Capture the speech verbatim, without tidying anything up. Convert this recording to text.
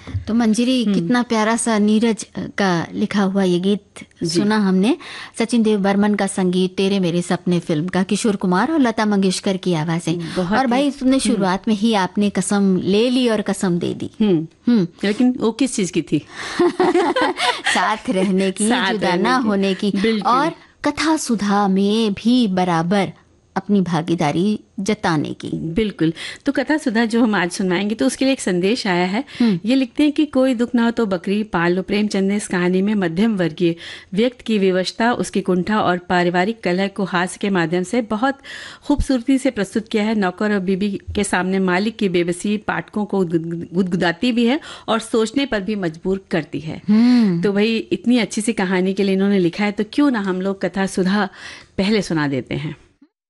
तो मंजरी, कितना प्यारा सा नीरज का लिखा हुआ ये गीत सुना हमने। सचिन देव बर्मन का संगीत, तेरे मेरे सपने फिल्म का किशोर कुमार और लता मंगेशकर की आवाजें। और भाई तुमने शुरुआत में ही आपने कसम ले ली और कसम दे दी। हम्म लेकिन वो किस चीज की थी? साथ रहने की, जुदा ना होने की, और कथा सुधा में भी बराबर अपनी भागीदारी जताने की। बिल्कुल। तो कथा सुधा जो हम आज सुनाएंगे तो उसके लिए एक संदेश आया है। ये लिखते हैं कि कोई दुख ना हो तो बकरी पाल लो। प्रेमचंद ने इस कहानी में मध्यम वर्गीय व्यक्ति की विवशता, उसकी कुंठा और पारिवारिक कलह को हास्य के माध्यम से बहुत खूबसूरती से प्रस्तुत किया है। नौकर और बीबी के सामने मालिक की बेबसी पाठकों को गुदगुदाती भी है और सोचने पर भी मजबूर करती है। तो भाई इतनी अच्छी सी कहानी के लिए इन्होंने लिखा है, तो क्यों ना हम लोग कथा सुधा पहले सुना देते हैं।